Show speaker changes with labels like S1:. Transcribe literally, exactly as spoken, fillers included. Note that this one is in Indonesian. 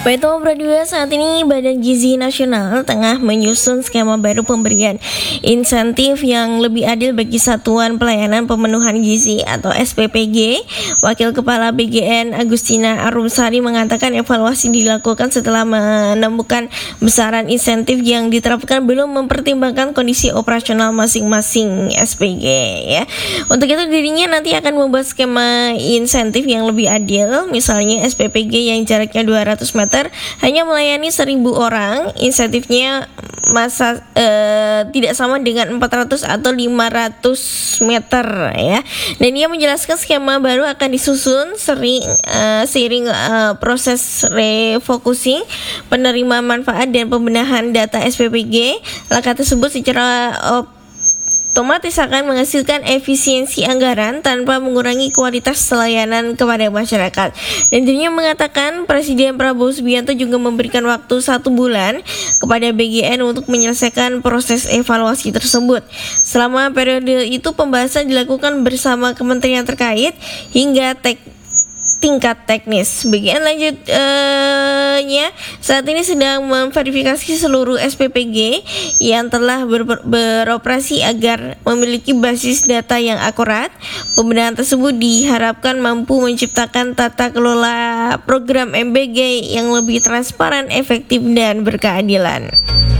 S1: Betul berdua, saat ini Badan Gizi Nasional tengah menyusun skema baru pemberian insentif yang lebih adil bagi Satuan Pelayanan Pemenuhan Gizi atau S P P G. Wakil Kepala B G N Agustina Arumsari mengatakan evaluasi dilakukan setelah menemukan besaran insentif yang diterapkan belum mempertimbangkan kondisi operasional masing-masing S P G ya. Untuk itu dirinya nanti akan membuat skema insentif yang lebih adil. Misalnya S P P G yang jaraknya dua ratus meter hanya melayani seribu orang, insentifnya masa eh, tidak sama dengan empat ratus atau lima ratus meter ya. Dan dia menjelaskan skema baru akan disusun sering eh, seiring eh, proses refocusing penerima manfaat dan pembenahan data S P P G. Langkah tersebut secara op otomatis akan menghasilkan efisiensi anggaran tanpa mengurangi kualitas layanan kepada masyarakat. Dan dirinya mengatakan Presiden Prabowo Subianto juga memberikan waktu satu bulan kepada B G N untuk menyelesaikan proses evaluasi tersebut. Selama periode itu pembahasan dilakukan bersama kementerian terkait hingga tek tingkat teknis. B G N lanjutnya uh, saat ini sedang memverifikasi seluruh S P P G yang telah ber beroperasi agar memiliki basis data yang akurat. Pembenahan tersebut diharapkan mampu menciptakan tata kelola program M B G yang lebih transparan, efektif, dan berkeadilan.